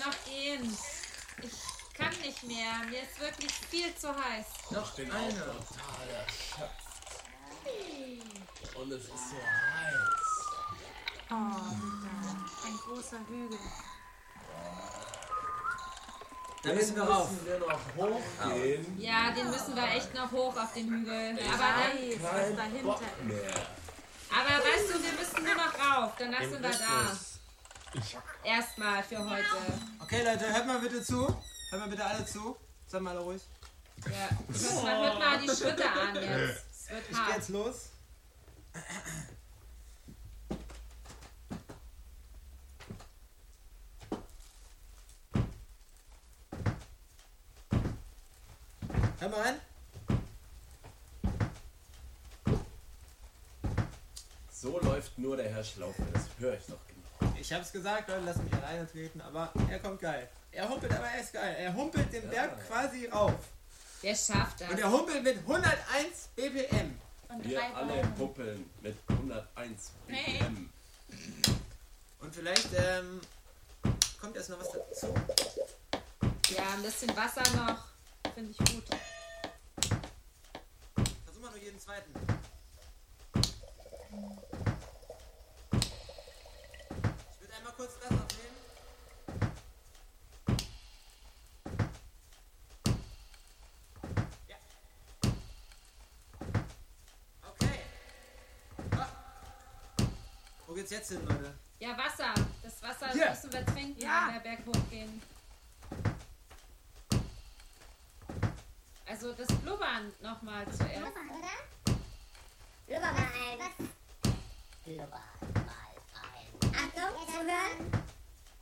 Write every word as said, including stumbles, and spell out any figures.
noch gehen. Ich kann nicht mehr. Mir ist wirklich viel zu heiß. Noch bin eine. auch total erschöpft. Und es ist so heiß. Oh, bitte. Ein großer Hügel. Da müssen wir rauf. Müssen wir noch hochgehen? Ja, den müssen wir echt noch hoch auf den Hügel. Ich Aber, hab dann, was keinen dahinter Bock ist. mehr. aber weißt du, wir müssen nur noch rauf. Danach Im sind wir da. Rhythmus. Erstmal für heute. Okay, Leute, hört mal bitte zu. Hört mal bitte alle zu. Seid mal alle ruhig. Ja. Hört mal, hört mal die Schritte an jetzt. Es wird Ich geh hart. jetzt los. Hör mal rein. So läuft nur der Herr Schlaufe, das höre ich doch genau. Ich hab's gesagt, Leute, lass mich alleine treten, aber er kommt geil. Er humpelt, aber er ist geil. Er humpelt den Berg Ja. quasi rauf. Wer schafft das? Und er humpelt mit hunderteins B P M. Und Wir drei alle Bäume. huppeln mit hunderteins B P M. Und vielleicht ähm, kommt erst noch was dazu. Ja, ein bisschen Wasser noch. Finde ich gut. Versuch mal nur jeden zweiten. Ich würde einmal kurz das aufnehmen. Ja. Okay. Ah. Wo geht's jetzt hin, Leute? Ja, Wasser. Das Wasser Hier. müssen wir trinken, Ja. wenn wir Berg hochgehen. Also das Blubbern nochmal zuerst. Blubbern, oder? Blubber mal ein. Blubber mal ein. Achtung, zuhören.